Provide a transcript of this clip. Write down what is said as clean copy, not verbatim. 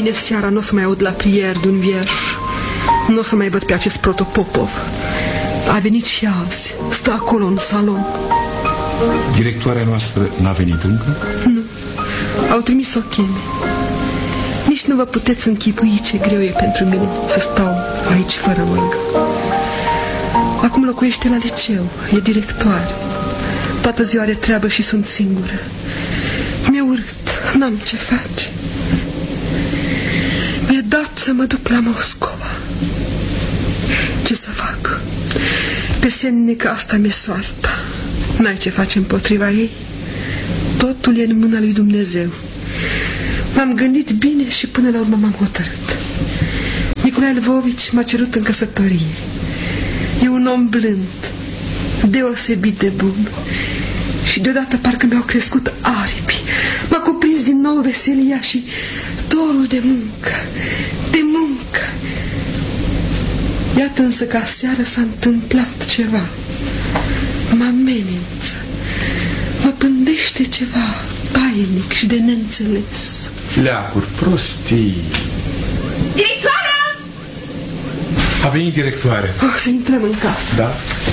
Mâine seara nu o să mai aud la plier de un vierș. Nu o să mai văd pe acest Protopopov. A venit și azi. Stă acolo în salon. Directoarea noastră n-a venit încă? Nu. Au trimis o cheme. Nici nu vă puteți închipui ce greu e pentru mine să stau aici fără Olga. Acum locuiește la liceu. E directoare. Toată ziua are treabă și sunt singură. Mi-e urât. N-am ce face. Mi-e dat să mă duc la Moscova. Ce să fac? Pe semne că asta mi-e soarta. N-ai ce face împotriva ei. Totul e în mâna lui Dumnezeu. M-am gândit bine și până la urmă m-am hotărât. Nicolae Lvovici m-a cerut în căsătorie. E un om blând, deosebit de bun. Și deodată parcă mi-au crescut aripi. M-a cuprins din nou veselia și dorul de muncă. De muncă. Iată însă că aseară s-a întâmplat ceva. Mă amenință. Mă pândește ceva tainic și de neînțeles. Fleacuri, prostii. Directoarea! A venit directoare. Să intrăm în casă. Da?